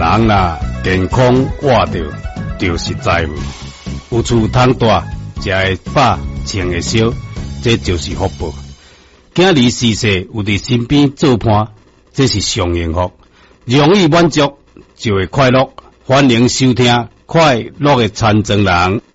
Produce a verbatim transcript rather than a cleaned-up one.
人啦健康活着，就是财富。有厝通住，食会饱，穿会烧，这就是福报。囝儿逝世有伫身边做伴，这是上幸福。容易满足就会快乐。欢迎收听快乐的参政人。